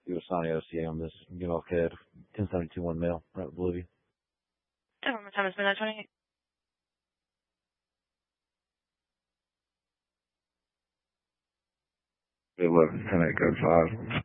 Usani OCA on this. Get off CAD. 10721 male. Right with Bolivia. One more time, it's midnight 28. Good luck. 10-8 code 5.